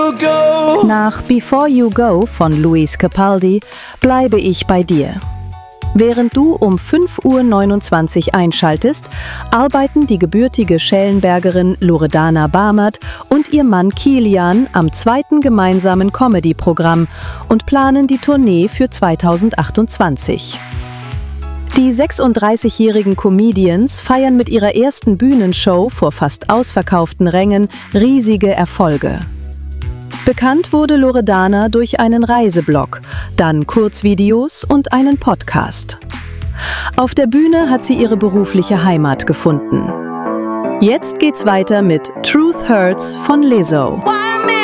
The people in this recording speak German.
you go. Nach Before You Go von Luis Capaldi bleibe ich bei dir. Während du um 5:29 Uhr einschaltest, arbeiten die gebürtige Schellenbergerin Loredana Bamert und ihr Mann Kilian am zweiten gemeinsamen Comedy-Programm und planen die Tournee für 2028. Die 36-jährigen Comedians feiern mit ihrer ersten Bühnenshow vor fast ausverkauften Rängen riesige Erfolge. Bekannt wurde Loredana durch einen Reiseblog, dann Kurzvideos und einen Podcast. Auf der Bühne hat sie ihre berufliche Heimat gefunden. Jetzt geht's weiter mit Truth Hurts von Lizzo. Why me?